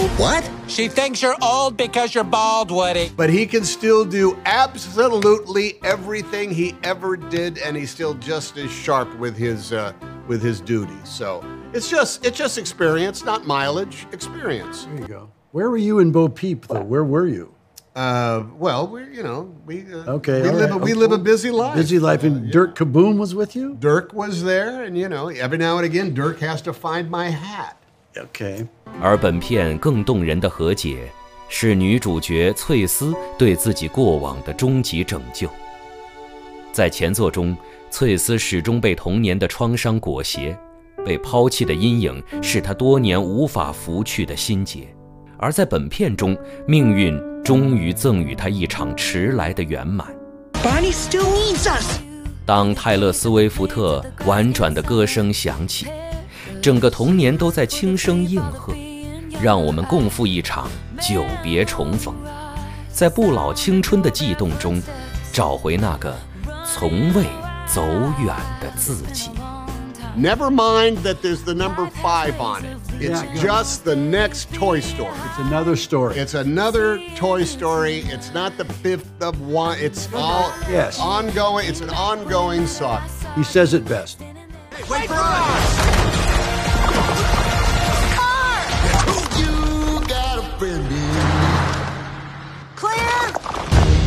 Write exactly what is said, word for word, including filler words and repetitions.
old what? She thinks you're old because you're bald, Woody. But he can still do absolutely everything he ever did, and he's still just as sharp with his uh, with his duties. So it's just it's just experience, not mileage. Experience. There you go. Where were you in Bo Peep, though? Where were you? Uh, well, we you know we uh, okay. We live right. we okay. live a busy life. Busy life, and uh, yeah. Dirk Kaboom was with you. Dirk was there, and you know every now and again, Dirk has to find my hat. Okay. 而本片更动人的和解，是女主角翠丝对自己过往的终极拯救。在前作中，翠丝始终被童年的创伤裹挟，被抛弃的阴影是她多年无法拂去的心结。而在本片中，命运终于赠予她一场迟来的圆满。 Barney still needs us. 当泰勒·斯威夫特婉转的歌声响起，整个童年都在轻声应和，让我们共赴一场久别重逢，在不老青春的悸动中，找回那个从未走远的自己。 Never mind that there's the number five on it. It's yeah, just the next Toy Story. It's another story. It's another Toy Story. It's not the fifth of one. It's all yes. ongoing. It's an ongoing saga. He says it best. Wait for us!